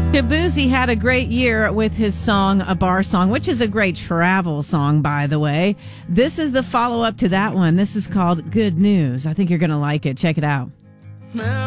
Shabuzi had a great year with his song, A Bar Song, which is a great travel song, by the way. This is the follow-up to that one. This is called Good News. I think you're going to like it. Check it out.